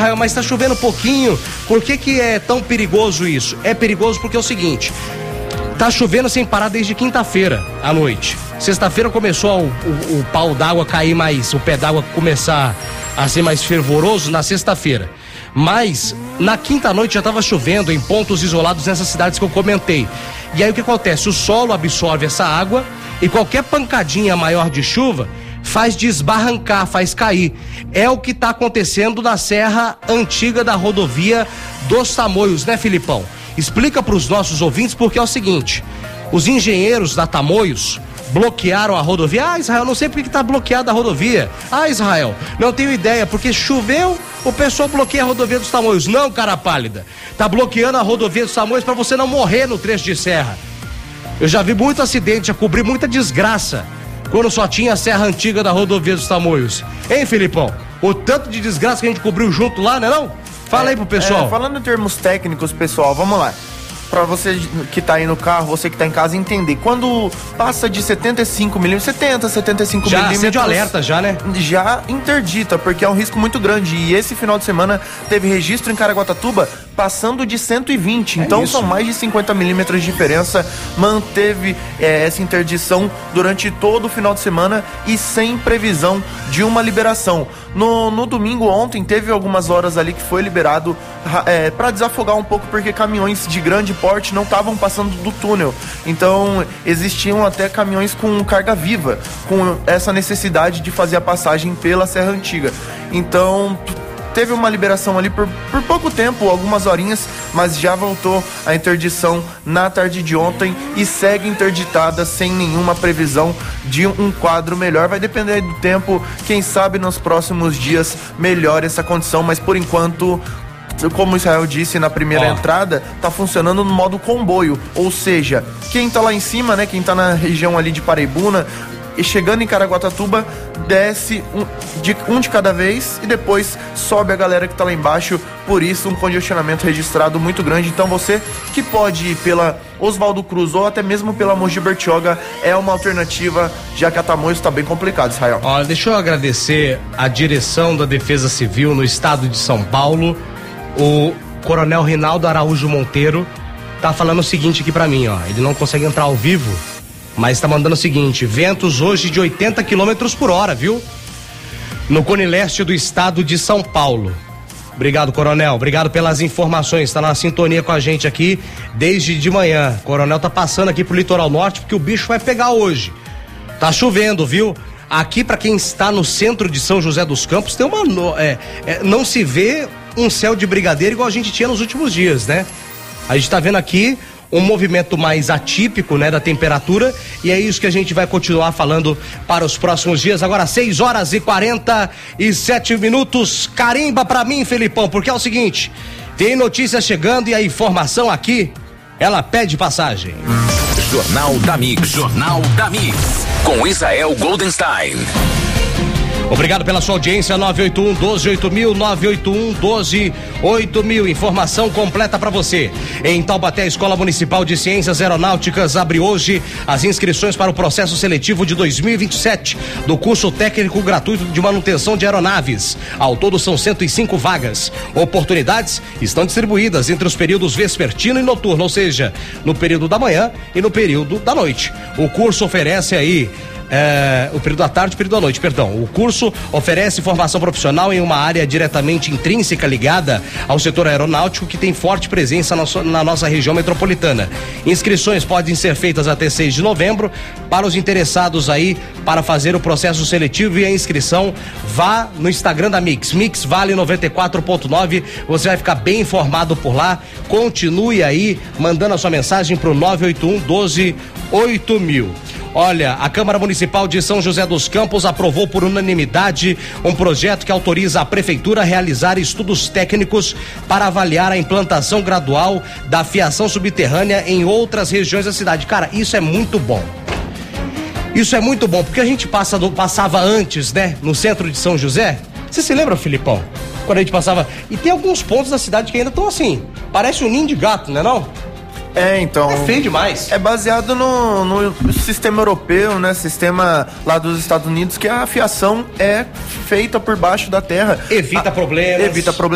Mas tá chovendo pouquinho, por que é tão perigoso isso? É perigoso porque é o seguinte, tá chovendo sem parar desde quinta-feira à noite. Sexta-feira começou o pau d'água cair mais, o pé d'água começar a ser mais fervoroso na sexta-feira. Mas na quinta-noite já estava chovendo em pontos isolados nessas cidades que eu comentei. E aí o que acontece? O solo absorve essa água e qualquer pancadinha maior de chuva faz desbarrancar, faz cair. É o que está acontecendo na serra antiga da rodovia dos Tamoios, né, Filipão? Explica para os nossos ouvintes porque é o seguinte, os engenheiros da Tamoios bloquearam a rodovia. Israel, não sei porque que tá bloqueada a rodovia. Israel, não tenho ideia, porque choveu, o pessoal bloqueia a rodovia dos Tamoios. Não, cara pálida, tá bloqueando a rodovia dos Tamoios para você não morrer no trecho de serra. Eu já vi muito acidente, já cobri muita desgraça quando só tinha a serra antiga da rodovia dos Tamoios. Hein, Filipão? O tanto de desgraça que a gente cobriu junto lá, né não? Fala aí pro pessoal. Falando em termos técnicos, pessoal, vamos lá. Pra você que tá aí no carro, você que tá em casa entender, quando passa de 75 milímetros, 75 já milímetros... Já acende o alerta já, né? Já interdita, porque é um risco muito grande. E esse final de semana teve registro em Caraguatatuba passando de 120. Então são mais de 50 milímetros de diferença. Manteve essa interdição durante todo o final de semana e sem previsão de uma liberação. No domingo ontem teve algumas horas ali que foi liberado para desafogar um pouco, porque caminhões de grande porte não estavam passando do túnel. Então existiam até caminhões com carga viva, com essa necessidade de fazer a passagem pela Serra Antiga. Então teve uma liberação ali por pouco tempo, algumas horinhas, mas já voltou a interdição na tarde de ontem e segue interditada sem nenhuma previsão de um quadro melhor. Vai depender do tempo, quem sabe nos próximos dias melhore essa condição, mas por enquanto, como o Israel disse na primeira entrada, tá funcionando no modo comboio, ou seja, quem tá lá em cima, né, quem tá na região ali de Paraibuna, e chegando em Caraguatatuba, desce um de cada vez e depois sobe a galera que tá lá embaixo. Por isso, um congestionamento registrado muito grande. Então você que pode ir pela Oswaldo Cruz ou até mesmo pela Mogi Bertioga é uma alternativa, já que a Tamoios está bem complicado, Israel. Olha, deixa eu agradecer a direção da Defesa Civil no estado de São Paulo. O Coronel Rinaldo Araújo Monteiro tá falando o seguinte aqui pra mim, ó. Ele não consegue entrar ao vivo, mas tá mandando o seguinte: ventos hoje de 80 km por hora, viu? No Cone Leste do estado de São Paulo. Obrigado, Coronel. Obrigado pelas informações. Tá na sintonia com a gente aqui desde de manhã. O Coronel tá passando aqui pro litoral norte porque o bicho vai pegar hoje. Tá chovendo, viu? Aqui, para quem está no centro de São José dos Campos, tem uma não se vê um céu de brigadeiro igual a gente tinha nos últimos dias, né? A gente tá vendo aqui um movimento mais atípico, né, da temperatura, e é isso que a gente vai continuar falando para os próximos dias. Agora 6h47. Carimba pra mim, Felipão, porque é o seguinte, tem notícia chegando e a informação aqui, ela pede passagem. Jornal da Mix, com Israel Goldenstein. Obrigado pela sua audiência. 981-12-8000, 981-12-8000. Informação completa para você. Em Taubaté, a Escola Municipal de Ciências Aeronáuticas abre hoje as inscrições para o processo seletivo de 2027 do curso técnico gratuito de manutenção de aeronaves. Ao todo são 105 vagas. Oportunidades estão distribuídas entre os períodos vespertino e noturno, ou seja, no período da manhã e no período da noite. O curso oferece aí o período da tarde e o período da noite, perdão. O curso oferece formação profissional em uma área diretamente intrínseca ligada ao setor aeronáutico que tem forte presença na nossa região metropolitana. Inscrições podem ser feitas até 6 de novembro. Para os interessados aí para fazer o processo seletivo e a inscrição, vá no Instagram da Mix Vale 94.9, você vai ficar bem informado por lá. Continue aí mandando a sua mensagem pro 981-12-8000. Olha, a Câmara Municipal de São José dos Campos aprovou por unanimidade um projeto que autoriza a Prefeitura a realizar estudos técnicos para avaliar a implantação gradual da fiação subterrânea em outras regiões da cidade. Cara, isso é muito bom. Isso é muito bom, porque a gente passava antes, né, no centro de São José. Você se lembra, Filipão? Quando a gente passava... E tem alguns pontos da cidade que ainda estão assim, parece um ninho de gato, né não? Então. É feio demais. É baseado no sistema europeu, né? Sistema lá dos Estados Unidos, que a fiação é feita por baixo da terra. Evita problemas.